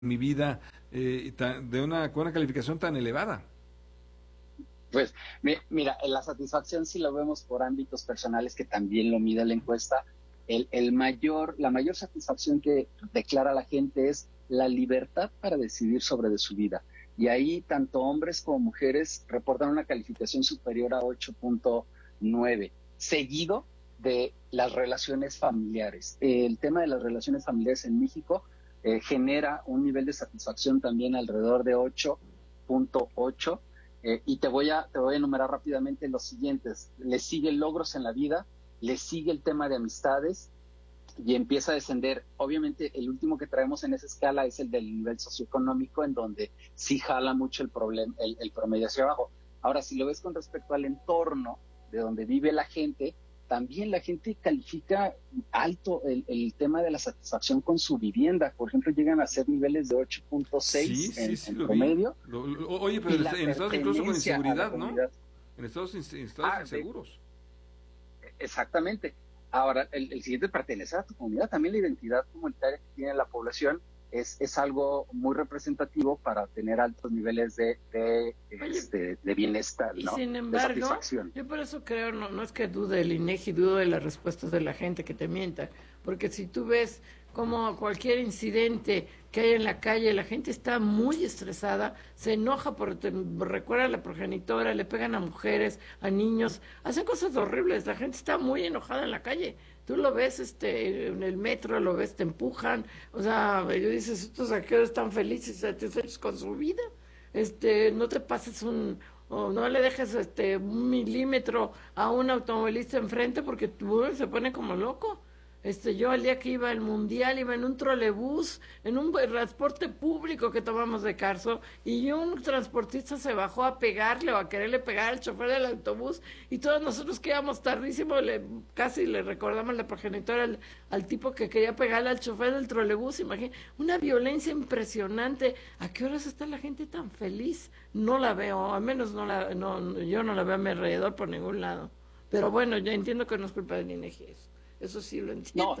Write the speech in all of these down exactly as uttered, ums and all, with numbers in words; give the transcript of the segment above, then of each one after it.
mi vida eh, tan, de una, con una calificación tan elevada? Pues mi, mira, la satisfacción si lo vemos por ámbitos personales, que también lo mide la encuesta, el, el mayor, la mayor satisfacción que declara la gente es la libertad para decidir sobre de su vida. Y ahí tanto hombres como mujeres reportan una calificación superior a ocho punto nueve, seguido de las relaciones familiares. El tema de las relaciones familiares en México eh, genera un nivel de satisfacción también alrededor de ocho punto ocho. Eh, y te voy a te voy a enumerar rápidamente los siguientes. Le sigue logros en la vida, le sigue el tema de amistades y empieza a descender. Obviamente el último que traemos en esa escala es el del nivel socioeconómico, en donde sí jala mucho el, problem, el, el promedio hacia abajo. Ahora, si lo ves con respecto al entorno de donde vive la gente, también la gente califica alto el, el tema de la satisfacción con su vivienda. Por ejemplo, llegan a ser niveles de ocho punto seis sí, sí, en, sí, en lo promedio. Lo, lo, oye, pero en estados incluso con inseguridad, ¿no? En estados, en estados ah, inseguros. Sí. Exactamente. Ahora, el, el siguiente es pertenecer a tu comunidad. También la identidad comunitaria que tiene la población es, es algo muy representativo para tener altos niveles de, de, Oye, este, de bienestar, y ¿no? Sin embargo, de satisfacción. Yo por eso creo, no, no es que dude el INEGI, dudo de las respuestas de la gente que te mienta, porque si tú ves como cualquier incidente que hay en la calle, la gente está muy estresada, se enoja porque recuerda a la progenitora, le pegan a mujeres, a niños, hacen cosas horribles, la gente está muy enojada en la calle. Tú lo ves este en el metro, lo ves, te empujan, o sea, yo dices, estos aquí están felices, satisfechos con su vida, este, no te pases un, o no le dejes este un milímetro a un automovilista enfrente porque tú se pone como loco. Este, yo el día que iba al mundial iba en un trolebús, en un transporte público que tomamos de Carso, y un transportista se bajó a pegarle o a quererle pegar al chofer del autobús, y todos nosotros que íbamos tardísimo, le, casi le recordamos la progenitora al, al tipo que quería pegarle al chofer del trolebús. Imagínate, una violencia impresionante. ¿A qué horas está la gente tan feliz? No la veo, al menos no la, no, yo no la veo a mi alrededor por ningún lado. Pero bueno, ya entiendo que no es culpa del INEGI eso. Eso sí lo entiendo.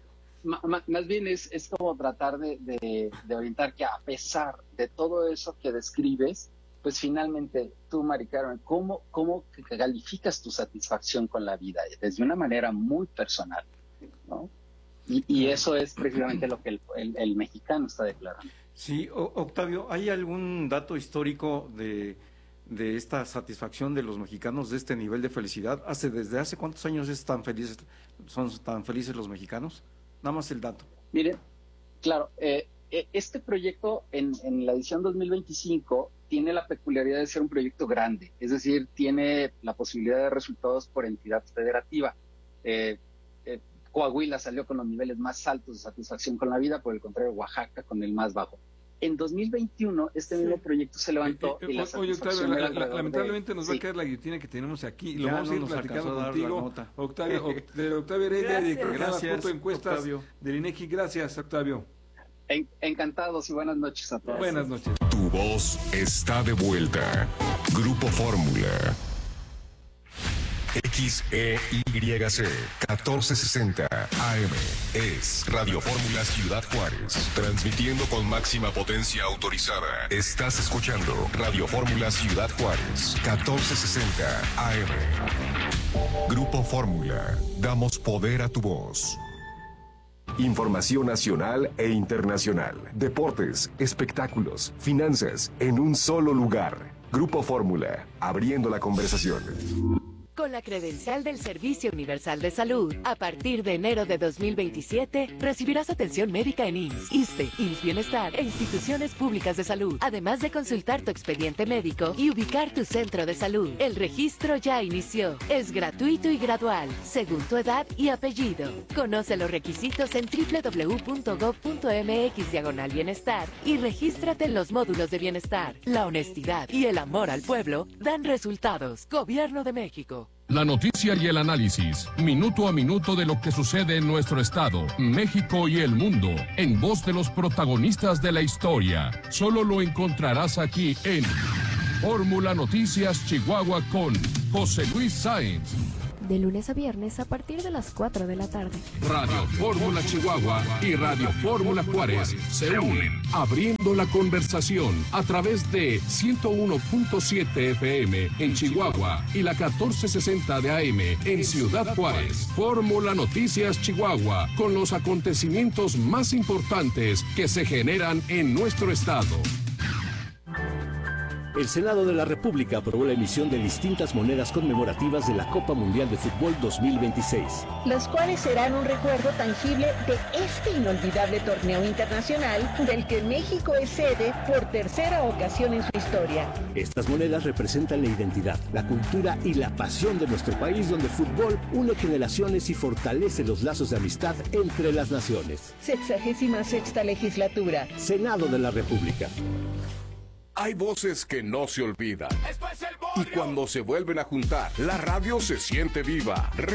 No, m- más bien es, es como tratar de, de, de orientar que a pesar de todo eso que describes, pues finalmente tú, Mari Carmen, ¿cómo, cómo calificas tu satisfacción con la vida? Desde una manera muy personal, ¿no? Y, y eso es precisamente lo que el, el, el mexicano está declarando. Sí, o, Octavio, ¿hay algún dato histórico de... de esta satisfacción de los mexicanos, de este nivel de felicidad? ¿Hace desde hace cuántos años es tan felices, son tan felices los mexicanos? Nada más el dato. Miren, claro, eh, este proyecto en, en la edición dos mil veinticinco tiene la peculiaridad de ser un proyecto grande, es decir, tiene la posibilidad de resultados por entidad federativa. Eh, eh, Coahuila salió con los niveles más altos de satisfacción con la vida, por el contrario, Oaxaca con el más bajo. En dos mil veintiuno, este sí. mismo proyecto se levantó. Eh, eh, y la oye, Octavio, la, la, lamentablemente de... nos sí. va a caer la guillotina que tenemos aquí. Lo ya vamos no a ir platicando contigo. Octavio, de Octavio Heredia, director general de encuestas Octavio. Del INEGI. Gracias, Octavio. En, encantados y buenas noches a todos. Buenas noches. Tu voz está de vuelta. Grupo Fórmula. X E Y C catorce sesenta A M es Radio Fórmula Ciudad Juárez, transmitiendo con máxima potencia autorizada. Estás escuchando Radio Fórmula Ciudad Juárez, catorce sesenta A M. Grupo Fórmula, damos poder a tu voz. Información nacional e internacional, deportes, espectáculos, finanzas, en un solo lugar. Grupo Fórmula, abriendo la conversación. Con la credencial del Servicio Universal de Salud, a partir de enero de dos mil veintisiete, recibirás atención médica en I M S S, ISSSTE, I M S S Bienestar e instituciones públicas de salud, además de consultar tu expediente médico y ubicar tu centro de salud. El registro ya inició. Es gratuito y gradual, según tu edad y apellido. Conoce los requisitos en doble u doble u doble u punto gob punto eme equis diagonal bienestar y regístrate en los módulos de bienestar. La honestidad y el amor al pueblo dan resultados. Gobierno de México. La noticia y el análisis, minuto a minuto de lo que sucede en nuestro estado, México y el mundo, en voz de los protagonistas de la historia. Solo lo encontrarás aquí en Fórmula Noticias Chihuahua con José Luis Sáenz. de lunes a viernes a partir de las cuatro de la tarde. Radio Fórmula Chihuahua y Radio Fórmula Juárez se unen, abriendo la conversación a través de ciento uno punto siete F M en Chihuahua y la catorce sesenta de A M en Ciudad Juárez. Fórmula Noticias Chihuahua, con los acontecimientos más importantes que se generan en nuestro estado. El Senado de la República aprobó la emisión de distintas monedas conmemorativas de la Copa Mundial de Fútbol dos mil veintiséis. Las cuales serán un recuerdo tangible de este inolvidable torneo internacional del que México es sede por tercera ocasión en su historia. Estas monedas representan la identidad, la cultura y la pasión de nuestro país, donde el fútbol une generaciones y fortalece los lazos de amistad entre las naciones. Sexagésima sexta legislatura. Senado de la República. Hay voces que no se olvidan. Y cuando se vuelven a juntar, la radio se siente viva.